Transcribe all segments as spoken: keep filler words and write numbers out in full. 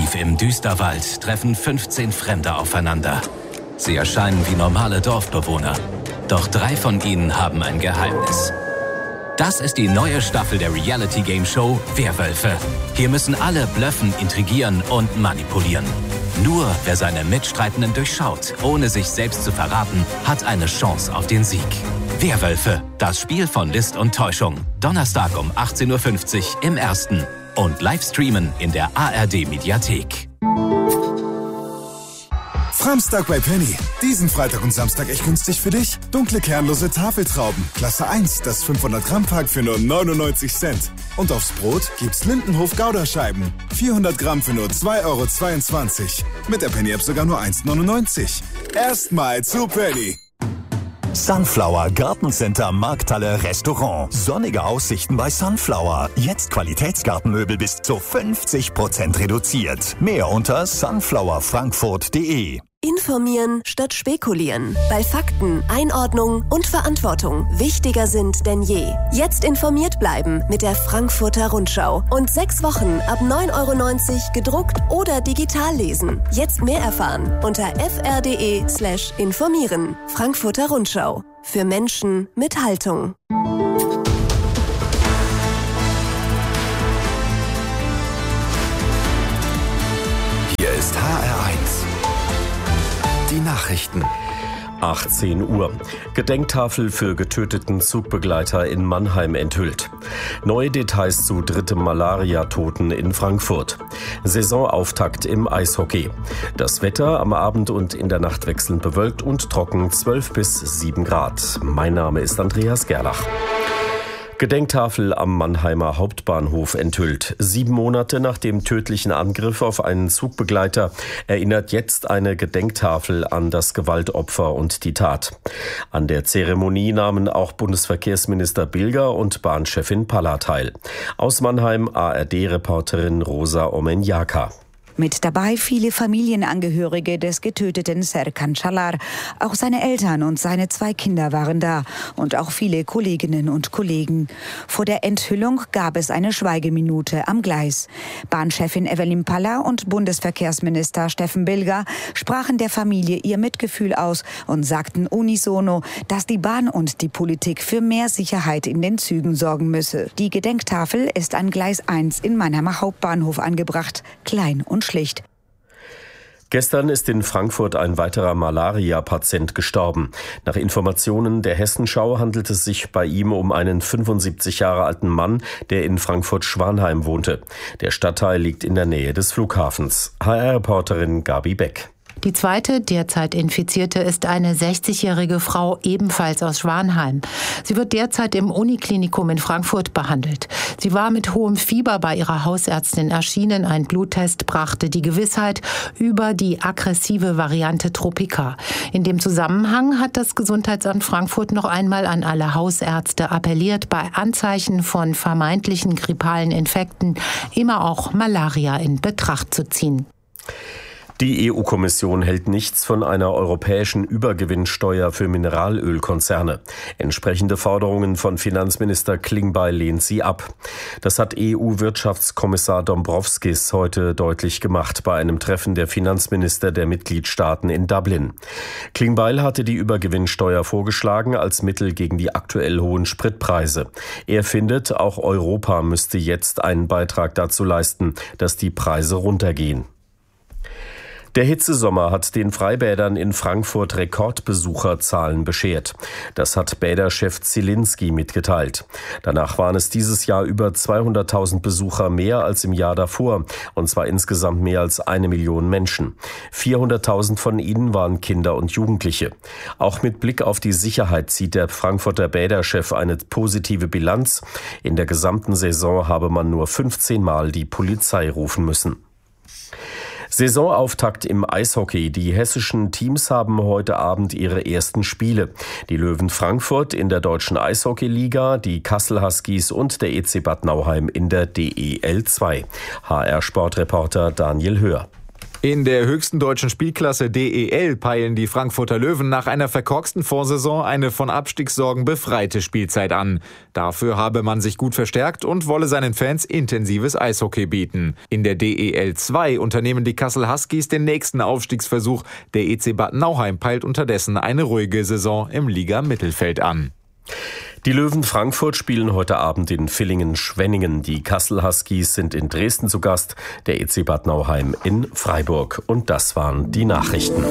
Tief im Düsterwald treffen fünfzehn Fremde aufeinander. Sie erscheinen wie normale Dorfbewohner. Doch drei von ihnen haben ein Geheimnis. Das ist die neue Staffel der Reality-Game-Show Werwölfe. Hier müssen alle blöffen, intrigieren und manipulieren. Nur wer seine Mitstreitenden durchschaut, ohne sich selbst zu verraten, hat eine Chance auf den Sieg. Werwölfe, das Spiel von List und Täuschung. Donnerstag um achtzehn Uhr fünfzig im Ersten. Und live streamen in der A R D-Mediathek. Framstag bei Penny. Diesen Freitag und Samstag echt günstig für dich. Dunkle kernlose Tafeltrauben. Klasse eins, das fünfhundert Gramm Pack für nur neunundneunzig Cent. Und aufs Brot gibt's Lindenhof Gouda-Scheiben. vierhundert Gramm für nur zwei Euro zweiundzwanzig. Mit der Penny-App sogar nur eins neunundneunzig. Erstmal zu Penny. Sunflower Gartencenter Markthalle Restaurant. Sonnige Aussichten bei Sunflower. Jetzt Qualitätsgartenmöbel bis zu fünfzig Prozent reduziert. Mehr unter sunflower frankfurt punkt de. Informieren statt spekulieren. Weil Fakten, Einordnung und Verantwortung wichtiger sind denn je. Jetzt informiert bleiben mit der Frankfurter Rundschau. Und sechs Wochen ab neun Euro neunzig gedruckt oder digital lesen. Jetzt mehr erfahren unter fr.de slash informieren. Frankfurter Rundschau. Für Menschen mit Haltung. Hier ist H R eins. Die Nachrichten. achtzehn Uhr. Gedenktafel für getöteten Zugbegleiter in Mannheim enthüllt. Neue Details zu drittem Malaria-Toten in Frankfurt. Saisonauftakt im Eishockey. Das Wetter am Abend und in der Nacht wechselnd bewölkt und trocken, zwölf bis sieben Grad. Mein Name ist Andreas Gerlach. Gedenktafel am Mannheimer Hauptbahnhof enthüllt. Sieben Monate nach dem tödlichen Angriff auf einen Zugbegleiter erinnert jetzt eine Gedenktafel an das Gewaltopfer und die Tat. An der Zeremonie nahmen auch Bundesverkehrsminister Bilger und Bahnchefin Palla teil. Aus Mannheim A R D-Reporterin Rosa Omenjaka. Mit dabei viele Familienangehörige des getöteten Serkan Çalar. Auch seine Eltern und seine zwei Kinder waren da und auch viele Kolleginnen und Kollegen. Vor der Enthüllung gab es eine Schweigeminute am Gleis. Bahnchefin Evelyn Palla und Bundesverkehrsminister Steffen Bilger sprachen der Familie ihr Mitgefühl aus und sagten unisono, dass die Bahn und die Politik für mehr Sicherheit in den Zügen sorgen müsse. Die Gedenktafel ist an Gleis eins in Mannheimer Hauptbahnhof angebracht, klein und schlicht. Gestern ist in Frankfurt ein weiterer Malaria-Patient gestorben. Nach Informationen der Hessenschau handelt es sich bei ihm um einen fünfundsiebzig Jahre alten Mann, der in Frankfurt-Schwanheim wohnte. Der Stadtteil liegt in der Nähe des Flughafens. H R-Reporterin Gabi Beck. Die zweite derzeit Infizierte ist eine sechzigjährige Frau, ebenfalls aus Schwanheim. Sie wird derzeit im Uniklinikum in Frankfurt behandelt. Sie war mit hohem Fieber bei ihrer Hausärztin erschienen. Ein Bluttest brachte die Gewissheit über die aggressive Variante Tropica. In dem Zusammenhang hat das Gesundheitsamt Frankfurt noch einmal an alle Hausärzte appelliert, bei Anzeichen von vermeintlichen grippalen Infekten immer auch Malaria in Betracht zu ziehen. Die E U-Kommission hält nichts von einer europäischen Übergewinnsteuer für Mineralölkonzerne. Entsprechende Forderungen von Finanzminister Klingbeil lehnt sie ab. Das hat E U-Wirtschaftskommissar Dombrovskis heute deutlich gemacht bei einem Treffen der Finanzminister der Mitgliedstaaten in Dublin. Klingbeil hatte die Übergewinnsteuer vorgeschlagen als Mittel gegen die aktuell hohen Spritpreise. Er findet, auch Europa müsste jetzt einen Beitrag dazu leisten, dass die Preise runtergehen. Der Hitzesommer hat den Freibädern in Frankfurt Rekordbesucherzahlen beschert. Das hat Bäderchef Zielinski mitgeteilt. Danach waren es dieses Jahr über zweihunderttausend Besucher mehr als im Jahr davor, und zwar insgesamt mehr als eine Million Menschen. vierhunderttausend von ihnen waren Kinder und Jugendliche. Auch mit Blick auf die Sicherheit zieht der Frankfurter Bäderchef eine positive Bilanz. In der gesamten Saison habe man nur fünfzehn Mal die Polizei rufen müssen. Saisonauftakt im Eishockey. Die hessischen Teams haben heute Abend ihre ersten Spiele. Die Löwen Frankfurt in der Deutschen Eishockeyliga, die Kassel Huskies und der E C Bad Nauheim in der D E L zwei. H R-Sportreporter Daniel Höhr. In der höchsten deutschen Spielklasse D E L peilen die Frankfurter Löwen nach einer verkorksten Vorsaison eine von Abstiegssorgen befreite Spielzeit an. Dafür habe man sich gut verstärkt und wolle seinen Fans intensives Eishockey bieten. In der D E L zwei unternehmen die Kassel Huskies den nächsten Aufstiegsversuch. Der E C Bad Nauheim peilt unterdessen eine ruhige Saison im Liga-Mittelfeld an. Die Löwen Frankfurt spielen heute Abend in Villingen-Schwenningen. Die Kassel Huskies sind in Dresden zu Gast, der E C Bad Nauheim in Freiburg. Und das waren die Nachrichten.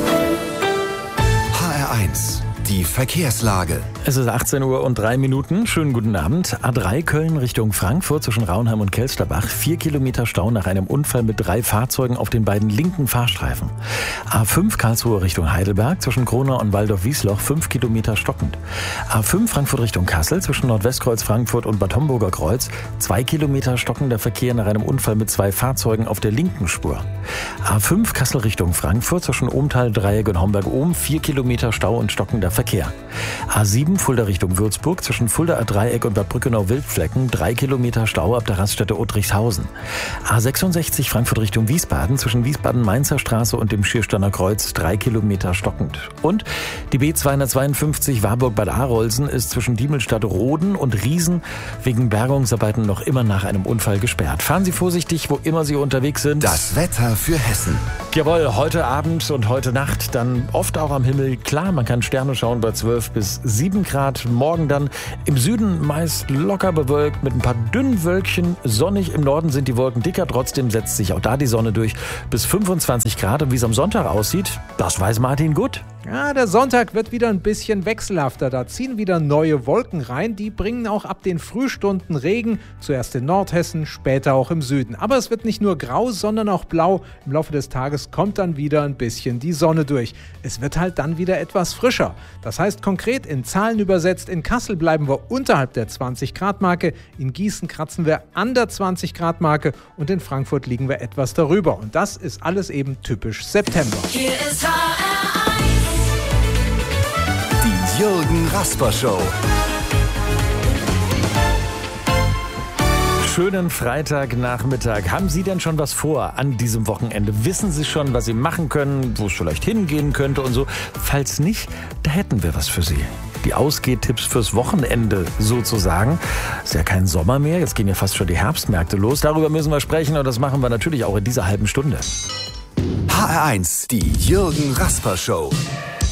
H R eins, die Verkehrslage. Es ist achtzehn Uhr und drei Minuten. Schönen guten Abend. A drei Köln Richtung Frankfurt zwischen Raunheim und Kelsterbach. Vier Kilometer Stau nach einem Unfall mit drei Fahrzeugen auf den beiden linken Fahrstreifen. A fünf Karlsruhe Richtung Heidelberg zwischen Kronau und Waldorf-Wiesloch. Fünf Kilometer stockend. A fünf Frankfurt Richtung Kassel zwischen Nordwestkreuz Frankfurt und Bad Homburger Kreuz. Zwei Kilometer stockender Verkehr nach einem Unfall mit zwei Fahrzeugen auf der linken Spur. A fünf Kassel Richtung Frankfurt zwischen Ohmtal, Dreieck und Homberg-Ohm. Vier Kilometer Stau und stockender Verkehr. A sieben Fulda Richtung Würzburg zwischen Fulda Dreieck und Bad Brückenau-Wildflecken. Drei Kilometer Stau ab der Raststätte Uttrichshausen. A sechsundsechzig Frankfurt Richtung Wiesbaden zwischen Wiesbaden-Mainzer Straße und dem Schiersteiner Kreuz. Drei Kilometer stockend. Und die B zweihundertzweiundfünfzig Warburg-Bad Arolsen ist zwischen Diemelstadt-Roden und Riesen wegen Bergungsarbeiten noch immer nach einem Unfall gesperrt. Fahren Sie vorsichtig, wo immer Sie unterwegs sind. Das Wetter für Hessen. Jawohl, heute Abend und heute Nacht dann oft auch am Himmel klar. Man kann Sterne schauen bei zwölf bis sieben Grad. Morgen dann im Süden meist locker bewölkt mit ein paar dünnen Wölkchen. Sonnig im Norden sind die Wolken dicker. Trotzdem setzt sich auch da die Sonne durch bis fünfundzwanzig Grad. Und wie es am Sonntag aussieht, das weiß Martin gut. Ja, der Sonntag wird wieder ein bisschen wechselhafter. Da ziehen wieder neue Wolken rein. Die bringen auch ab den Frühstunden Regen. Zuerst in Nordhessen, später auch im Süden. Aber es wird nicht nur grau, sondern auch blau. Im Laufe des Tages kommt dann wieder ein bisschen die Sonne durch. Es wird halt dann wieder etwas frischer. Das heißt konkret in Zahlen übersetzt, in Kassel bleiben wir unterhalb der zwanzig Grad Marke. In Gießen kratzen wir an der zwanzig Grad Marke. Und in Frankfurt liegen wir etwas darüber. Und das ist alles eben typisch September. Hier ist H R eins. Die Jürgen Rasper Show. Schönen Freitagnachmittag. Haben Sie denn schon was vor an diesem Wochenende? Wissen Sie schon, was Sie machen können, wo es vielleicht hingehen könnte und so? Falls nicht, da hätten wir was für Sie. Die Ausgehtipps fürs Wochenende sozusagen. Ist ja kein Sommer mehr, jetzt gehen ja fast schon die Herbstmärkte los. Darüber müssen wir sprechen und das machen wir natürlich auch in dieser halben Stunde. H R eins, die Jürgen Rasper Show.